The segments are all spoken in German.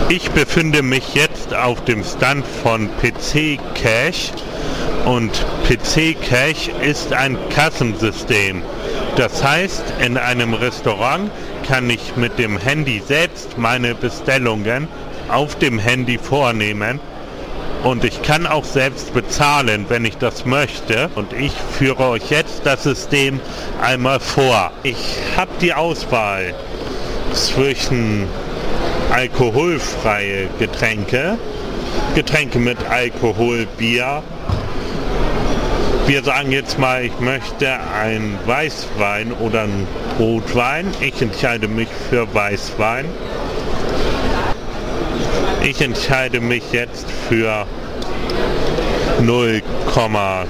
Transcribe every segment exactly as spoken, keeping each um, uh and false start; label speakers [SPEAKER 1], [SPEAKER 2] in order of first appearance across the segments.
[SPEAKER 1] Ich befinde mich jetzt auf dem Stand von P C Cash und P C Cash ist ein Kassensystem. Das heißt, in einem Restaurant kann ich mit dem Handy selbst meine Bestellungen auf dem Handy vornehmen und ich kann auch selbst bezahlen, wenn ich das möchte. Und ich führe euch jetzt das System einmal vor. Ich habe die Auswahl zwischen alkoholfreie Getränke, Getränke mit Alkohol, Bier. Wir sagen jetzt mal, ich möchte einen Weißwein oder einen Rotwein. Ich entscheide mich für Weißwein. Ich entscheide mich jetzt für null Komma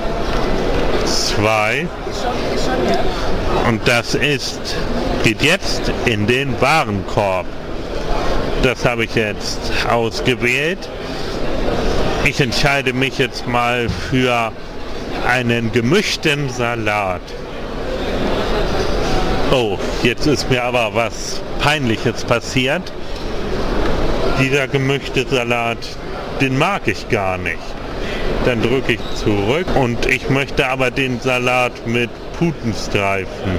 [SPEAKER 1] zwei und das ist, geht jetzt in den Warenkorb. Das habe ich jetzt ausgewählt. Ich entscheide mich jetzt mal für einen gemischten Salat. Oh, jetzt ist mir aber was Peinliches passiert. Dieser gemischte Salat, den mag ich gar nicht. Dann drücke ich zurück und ich möchte aber den Salat mit Putenstreifen.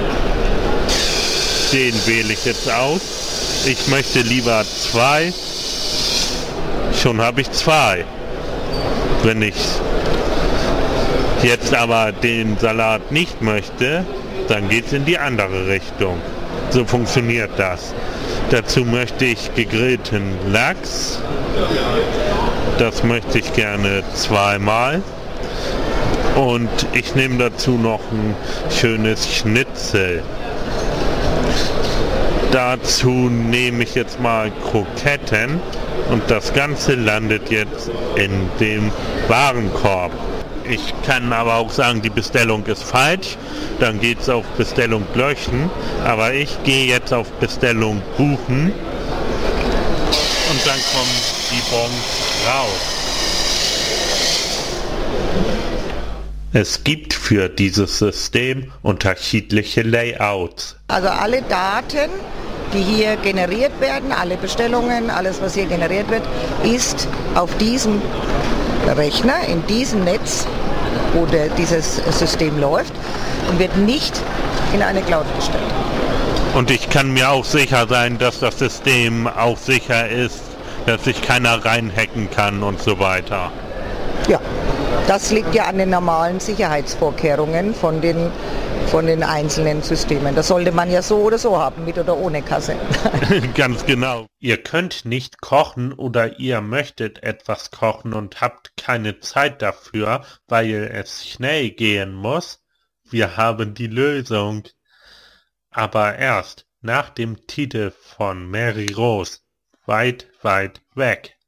[SPEAKER 1] Den wähle ich jetzt aus. Ich möchte lieber zwei. Schon habe ich zwei. Wenn ich jetzt aber den Salat nicht möchte, dann geht es in die andere Richtung. So funktioniert das. Dazu möchte ich gegrillten Lachs. Das möchte ich gerne zweimal. Und ich nehme dazu noch ein schönes Schnitzel. Dazu nehme ich jetzt mal Kroketten und das Ganze landet jetzt in dem Warenkorb. Ich kann aber auch sagen, die Bestellung ist falsch, dann geht es auf Bestellung löschen, aber ich gehe jetzt auf Bestellung buchen und dann kommen die Bons raus. Es gibt für dieses System unterschiedliche Layouts.
[SPEAKER 2] Also alle Daten, die hier generiert werden, alle Bestellungen, alles was hier generiert wird, ist auf diesem Rechner, in diesem Netz, wo der, dieses System läuft und wird nicht in eine Cloud gestellt.
[SPEAKER 1] Und ich kann mir auch sicher sein, dass das System auch sicher ist, dass sich keiner reinhacken kann und so weiter.
[SPEAKER 2] Ja, das liegt ja an den normalen Sicherheitsvorkehrungen von den, von den einzelnen Systemen. Das sollte man ja so oder so haben, mit oder ohne Kasse.
[SPEAKER 1] Ganz genau. Ihr könnt nicht kochen oder ihr möchtet etwas kochen und habt keine Zeit dafür, weil es schnell gehen muss. Wir haben die Lösung. Aber erst nach dem Titel von Mary Rose. Weit, weit weg.